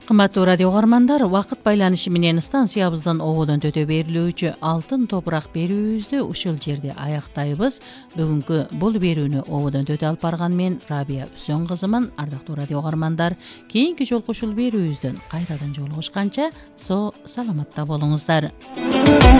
Кымбаттуу радио угармандар, вакыт байланышы менен станциябыздан ободон төтө берилүүчү Алтын топурак берүүбүздү ушул жерде аяктайбыз. Бүгүнкү бул берүүнү ободон төтө алып барган мен Рабия Үсөн кызымын. Ардактуу радио угармандар, кийинки жолку ушул берүүбүздөн кайрадан жолугушканча саламатта болуңуздар.